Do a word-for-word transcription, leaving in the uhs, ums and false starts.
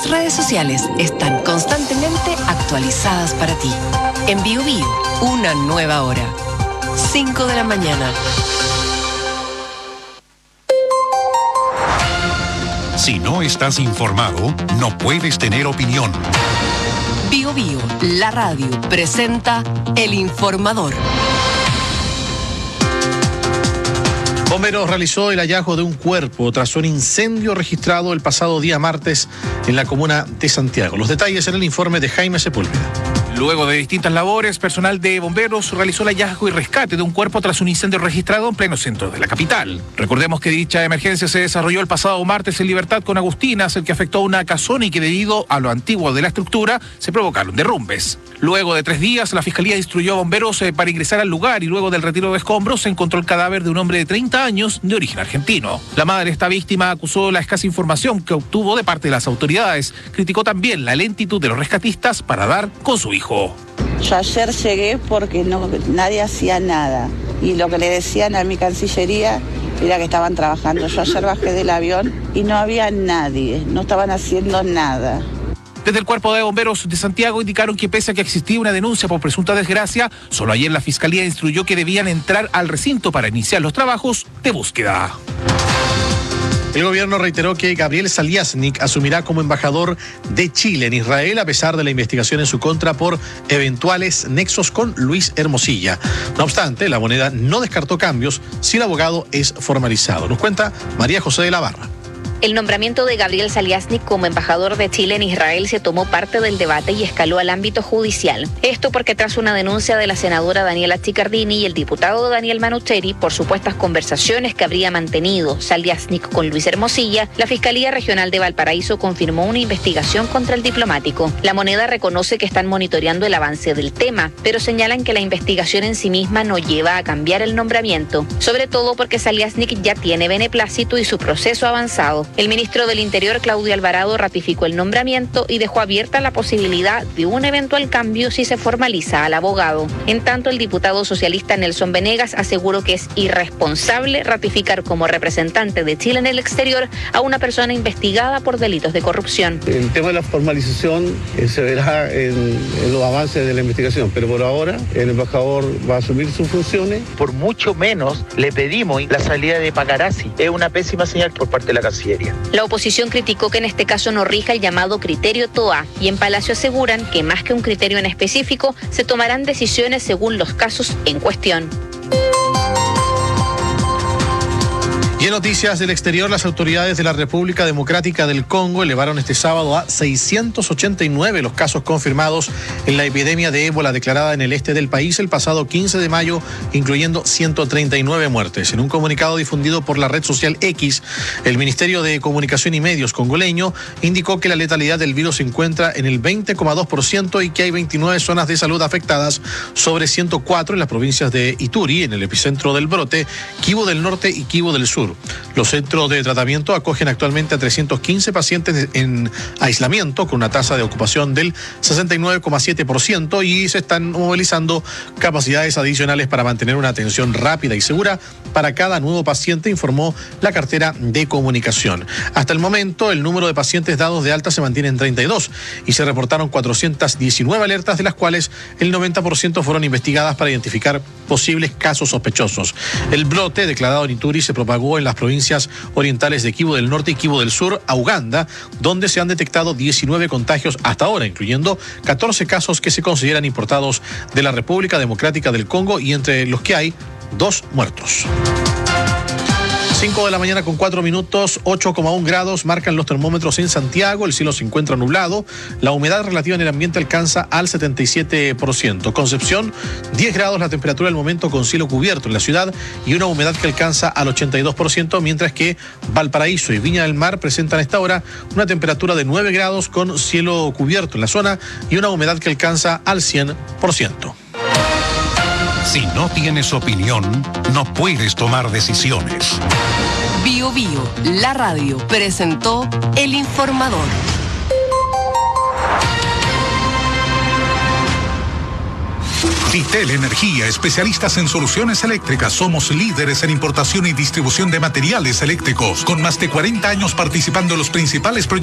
Nuestras redes sociales están constantemente actualizadas para ti. En Bio Bio, una nueva hora. cinco de la mañana. Si no estás informado, no puedes tener opinión. Bio Bio, la radio, presenta El Informador. Bomberos realizó el hallazgo de un cuerpo tras un incendio registrado el pasado día martes en la comuna de Santiago. Los detalles en el informe de Jaime Sepúlveda. Luego de distintas labores, personal de bomberos realizó el hallazgo y rescate de un cuerpo tras un incendio registrado en pleno centro de la capital. Recordemos que dicha emergencia se desarrolló el pasado martes en Libertad con Agustinas, el que afectó a una casona y que debido a lo antiguo de la estructura se provocaron derrumbes. Luego de tres días, la Fiscalía instruyó a bomberos eh, para ingresar al lugar y luego del retiro de escombros se encontró el cadáver de un hombre de treinta años de origen argentino. La madre de esta víctima acusó la escasa información que obtuvo de parte de las autoridades. Criticó también la lentitud de los rescatistas para dar con su hijo. Yo ayer llegué porque no, nadie hacía nada y lo que le decían a mi Cancillería era que estaban trabajando. Yo ayer bajé del avión y no había nadie, no estaban haciendo nada. Desde el Cuerpo de Bomberos de Santiago indicaron que pese a que existía una denuncia por presunta desgracia, solo ayer la Fiscalía instruyó que debían entrar al recinto para iniciar los trabajos de búsqueda. El gobierno reiteró que Gabriel Saliasnik asumirá como embajador de Chile en Israel a pesar de la investigación en su contra por eventuales nexos con Luis Hermosilla. No obstante, la moneda no descartó cambios si el abogado es formalizado. Nos cuenta María José de la Barra. El nombramiento de Gabriel Saliasnik como embajador de Chile en Israel se tomó parte del debate y escaló al ámbito judicial. Esto porque tras una denuncia de la senadora Daniela Chiccardini y el diputado Daniel Manucheri por supuestas conversaciones que habría mantenido Saliasnik con Luis Hermosilla, la Fiscalía Regional de Valparaíso confirmó una investigación contra el diplomático. La moneda reconoce que están monitoreando el avance del tema, pero señalan que la investigación en sí misma no lleva a cambiar el nombramiento, sobre todo porque Saliasnik ya tiene beneplácito y su proceso avanzado. El ministro del Interior, Claudio Alvarado, ratificó el nombramiento y dejó abierta la posibilidad de un eventual cambio si se formaliza al abogado. En tanto, el diputado socialista Nelson Venegas aseguró que es irresponsable ratificar como representante de Chile en el exterior a una persona investigada por delitos de corrupción. El tema de la formalización eh, se verá en, en los avances de la investigación, pero por ahora el embajador va a asumir sus funciones. Por mucho menos le pedimos la salida de Pacarazzi. Es una pésima señal por parte de la Cancillería. La oposición criticó que en este caso no rija el llamado criterio T O A y en Palacio aseguran que más que un criterio en específico, se tomarán decisiones según los casos en cuestión. Y en noticias del exterior, las autoridades de la República Democrática del Congo elevaron este sábado a seiscientos ochenta y nueve los casos confirmados en la epidemia de ébola declarada en el este del país el pasado quince de mayo, incluyendo ciento treinta y nueve muertes. En un comunicado difundido por la red social X, el Ministerio de Comunicación y Medios congoleño indicó que la letalidad del virus se encuentra en el veinte coma dos por ciento y que hay veintinueve zonas de salud afectadas sobre ciento cuatro en las provincias de Ituri, en el epicentro del brote, Kivu del Norte y Kivu del Sur. Los centros de tratamiento acogen actualmente a trescientos quince pacientes en aislamiento con una tasa de ocupación del sesenta y nueve coma siete por ciento y se están movilizando capacidades adicionales para mantener una atención rápida y segura para cada nuevo paciente, informó la cartera de comunicación. Hasta el momento, el número de pacientes dados de alta se mantiene en treinta y dos y se reportaron cuatrocientas diecinueve alertas, de las cuales el noventa por ciento fueron investigadas para identificar posibles casos sospechosos. El brote declarado en Ituri se propagó en las provincias orientales de Kivu del Norte y Kivu del Sur a Uganda, donde se han detectado diecinueve contagios hasta ahora, incluyendo catorce casos que se consideran importados de la República Democrática del Congo y entre los que hay dos muertos. cinco de la mañana con cuatro minutos, ocho coma uno grados marcan los termómetros en Santiago, el cielo se encuentra nublado, la humedad relativa en el ambiente alcanza al setenta y siete por ciento. Concepción, diez grados la temperatura del momento con cielo cubierto en la ciudad y una humedad que alcanza al ochenta y dos por ciento, mientras que Valparaíso y Viña del Mar presentan a esta hora una temperatura de nueve grados con cielo cubierto en la zona y una humedad que alcanza al cien por ciento. Si no tienes opinión, no puedes tomar decisiones. Bio Bio, la radio, presentó El Informador. Vitel Energía, especialistas en soluciones eléctricas. Somos líderes en importación y distribución de materiales eléctricos, con más de cuarenta años participando en los principales proyectos